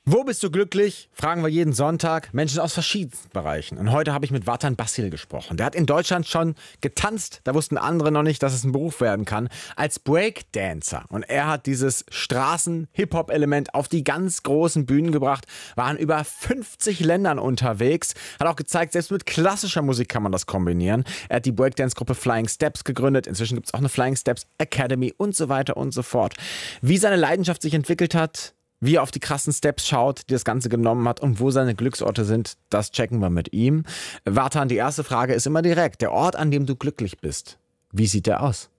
Wo bist du glücklich? Fragen wir jeden Sonntag Menschen aus verschiedensten Bereichen. Und heute habe ich mit Vatan Basil gesprochen. Der hat in Deutschland schon getanzt. Da wussten andere noch nicht, dass es ein Beruf werden kann. Als Breakdancer. Und er hat dieses Straßen-Hip-Hop-Element auf die ganz großen Bühnen gebracht. War in über 50 Ländern unterwegs. Hat auch gezeigt, selbst mit klassischer Musik kann man das kombinieren. Er hat die Breakdance-Gruppe Flying Steps gegründet. Inzwischen gibt es auch eine Flying Steps Academy und so weiter und so fort. Wie seine Leidenschaft sich entwickelt hat, wie er auf die krassen Steps schaut, die das Ganze genommen hat und wo seine Glücksorte sind, das checken wir mit ihm. Vatan, die erste Frage ist immer direkt. Der Ort, an dem du glücklich bist, wie sieht der aus?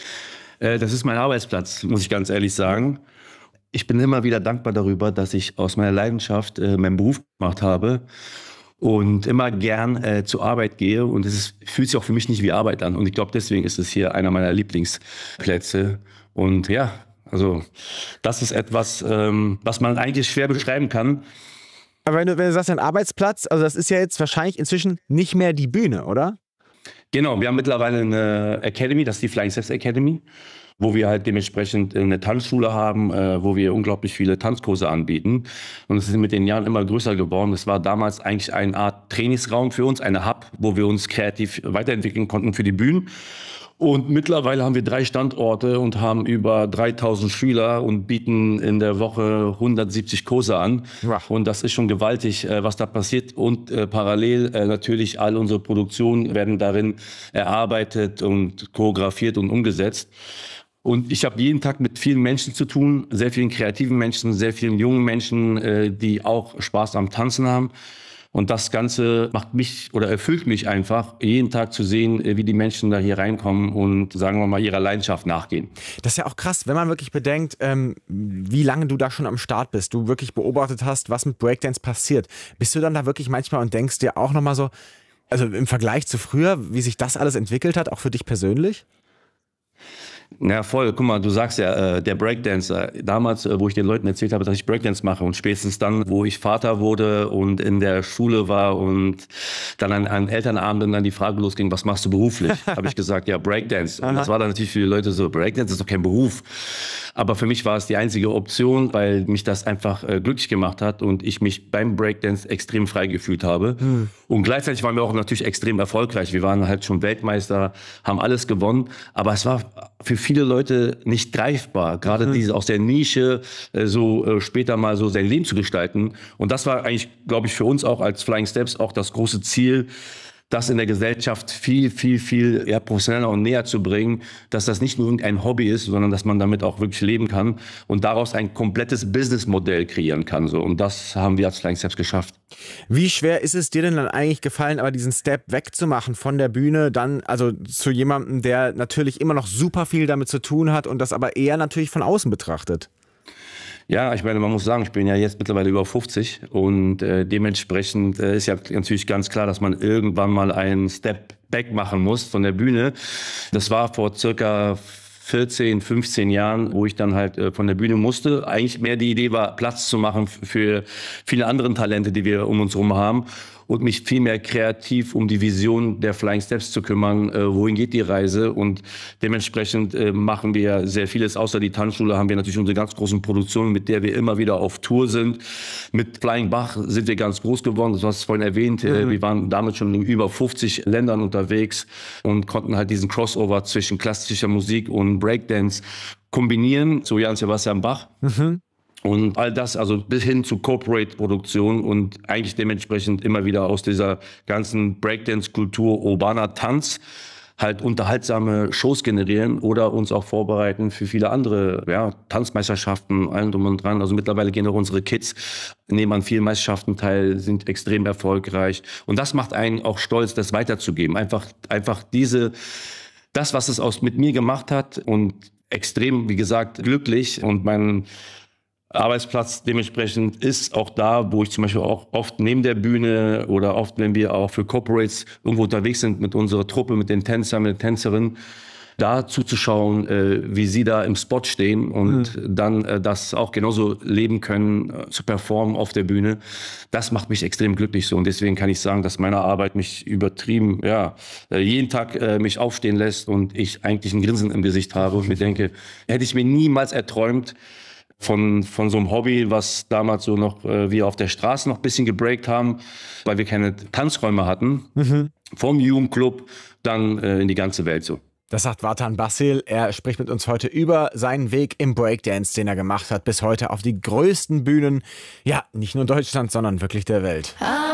Das ist mein Arbeitsplatz, muss ich ganz ehrlich sagen. Ich bin immer wieder dankbar darüber, dass ich aus meiner Leidenschaft meinen Beruf gemacht habe und immer gern zur Arbeit gehe. Und fühlt sich auch für mich nicht wie Arbeit an. Und ich glaube, deswegen ist es hier einer meiner Lieblingsplätze. Und ja, also das ist etwas, was man eigentlich schwer beschreiben kann. Aber wenn du sagst, ein Arbeitsplatz, also das ist ja jetzt wahrscheinlich inzwischen nicht mehr die Bühne, oder? Genau, wir haben mittlerweile eine Academy, das ist die Flying Steps Academy, wo wir halt dementsprechend eine Tanzschule haben, wo wir unglaublich viele Tanzkurse anbieten. Und es ist mit den Jahren immer größer geworden. Es war damals eigentlich eine Art Trainingsraum für uns, eine Hub, wo wir uns kreativ weiterentwickeln konnten für die Bühnen. Und mittlerweile haben wir 3 Standorte und haben über 3000 Schüler und bieten in der Woche 170 Kurse an. Ja. Und das ist schon gewaltig, was da passiert. Und parallel natürlich all unsere Produktionen werden darin erarbeitet und choreografiert und umgesetzt. Und ich habe jeden Tag mit vielen Menschen zu tun, sehr vielen kreativen Menschen, sehr vielen jungen Menschen, die auch Spaß am Tanzen haben. Und das Ganze macht mich oder erfüllt mich einfach, jeden Tag zu sehen, wie die Menschen da hier reinkommen und, sagen wir mal, ihrer Leidenschaft nachgehen. Das ist ja auch krass, wenn man wirklich bedenkt, wie lange du da schon am Start bist, du wirklich beobachtet hast, was mit Breakdance passiert. Bist du dann da wirklich manchmal und denkst dir auch nochmal so, also im Vergleich zu früher, wie sich das alles entwickelt hat, auch für dich persönlich? Ja, voll. Guck mal, du sagst ja, der Breakdancer. Damals, wo ich den Leuten erzählt habe, dass ich Breakdance mache und spätestens dann, wo ich Vater wurde und in der Schule war und dann an Elternabenden dann die Frage losging, was machst du beruflich? Habe ich gesagt, ja, Breakdance. Und das war dann natürlich für die Leute so, Breakdance ist doch kein Beruf. Aber für mich war es die einzige Option, weil mich das einfach glücklich gemacht hat und ich mich beim Breakdance extrem frei gefühlt habe. Und gleichzeitig waren wir auch natürlich extrem erfolgreich. Wir waren halt schon Weltmeister, haben alles gewonnen. Aber es war für viele Leute nicht greifbar, gerade diese aus der Nische später mal so sein Leben zu gestalten. Und das war eigentlich, glaube ich, für uns auch als Flying Steps auch das große Ziel, das in der Gesellschaft viel eher professioneller und näher zu bringen, dass das nicht nur irgendein Hobby ist, sondern dass man damit auch wirklich leben kann und daraus ein komplettes Businessmodell kreieren kann. So. Und das haben wir als Flying Steps geschafft. Wie schwer ist es dir denn dann eigentlich gefallen, aber diesen Step wegzumachen von der Bühne, dann also zu jemandem, der natürlich immer noch super viel damit zu tun hat und das aber eher natürlich von außen betrachtet? Ja, ich meine, man muss sagen, ich bin ja jetzt mittlerweile über 50 und dementsprechend ist ja natürlich ganz klar, dass man irgendwann mal einen Step back machen muss von der Bühne. Das war vor circa 14, 15 Jahren, wo ich dann halt von der Bühne musste. Eigentlich mehr die Idee war, Platz zu machen für viele andere Talente, die wir um uns herum haben und mich viel mehr kreativ um die Vision der Flying Steps zu kümmern. Wohin geht die Reise? Und dementsprechend machen wir sehr vieles. Außer die Tanzschule haben wir natürlich unsere ganz großen Produktionen, mit der wir immer wieder auf Tour sind. Mit Flying Bach sind wir ganz groß geworden. Du hast es vorhin erwähnt. Wir waren damit schon in über 50 Ländern unterwegs und konnten halt diesen Crossover zwischen klassischer Musik und Breakdance kombinieren. So Johann Sebastian Bach. Und all das, also bis hin zu Corporate-Produktion und eigentlich dementsprechend immer wieder aus dieser ganzen Breakdance-Kultur, urbaner Tanz, halt unterhaltsame Shows generieren oder uns auch vorbereiten für viele andere Tanzmeisterschaften, allem drum und dran. Also mittlerweile gehen auch unsere Kids, nehmen an vielen Meisterschaften teil, sind extrem erfolgreich. Und das macht einen auch stolz, das weiterzugeben. Einfach das, was es mit mir gemacht hat und extrem, wie gesagt, glücklich. Und mein Arbeitsplatz dementsprechend ist auch da, wo ich zum Beispiel auch oft neben der Bühne oder oft, wenn wir auch für Corporates irgendwo unterwegs sind mit unserer Truppe, mit den Tänzern, mit den Tänzerinnen, da zuzuschauen, wie sie da im Spot stehen und dann das auch genauso leben können, zu performen auf der Bühne. Das macht mich extrem glücklich so. Und deswegen kann ich sagen, dass meine Arbeit mich übertrieben, jeden Tag mich aufstehen lässt und ich eigentlich ein Grinsen im Gesicht habe und mir denke, hätte ich mir niemals erträumt, von so einem Hobby, was damals so noch wir auf der Straße noch ein bisschen gebreakt haben, weil wir keine Tanzräume hatten, vom Jugendclub dann in die ganze Welt so. Das sagt Vartan Basil. Er spricht mit uns heute über seinen Weg im Breakdance, den er gemacht hat, bis heute auf die größten Bühnen, ja, nicht nur Deutschlands, sondern wirklich der Welt.